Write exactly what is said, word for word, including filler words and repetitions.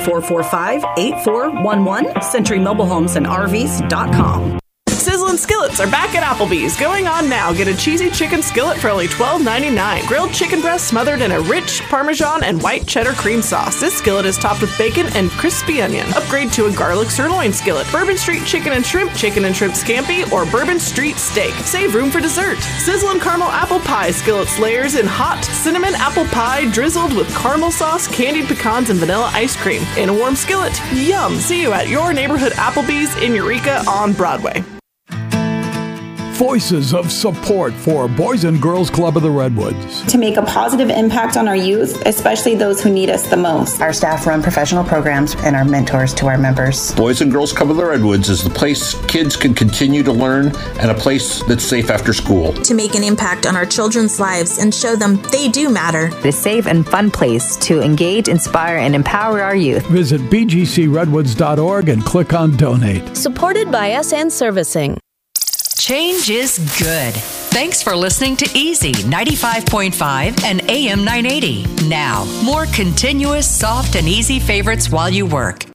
four four five, eight four one one, Century Mobile Homes and R Vs dot com. Sizzlin' Skillets are back at Applebee's. Going on now. Get a cheesy chicken skillet for only twelve ninety-nine. Grilled chicken breast smothered in a rich Parmesan and white cheddar cream sauce. This skillet is topped with bacon and crispy onion. Upgrade to a garlic sirloin skillet. Bourbon Street chicken and shrimp, chicken and shrimp scampi, or Bourbon Street steak. Save room for dessert. Sizzlin' caramel apple pie skillets layers in hot cinnamon apple pie drizzled with caramel sauce, candied pecans, and vanilla ice cream. In a warm skillet. Yum! See you at your neighborhood Applebee's in Eureka on Broadway. Voices of support for Boys and Girls Club of the Redwoods. To make a positive impact on our youth, especially those who need us the most. Our staff run professional programs and are mentors to our members. Boys and Girls Club of the Redwoods is the place kids can continue to learn and a place that's safe after school. To make an impact on our children's lives and show them they do matter. A safe and fun place to engage, inspire, and empower our youth. Visit b g c redwoods dot org and click on Donate. Supported by S N Servicing. Change is good. Thanks for listening to Easy ninety-five point five and A M nine eighty. Now, more continuous, soft, and easy favorites while you work.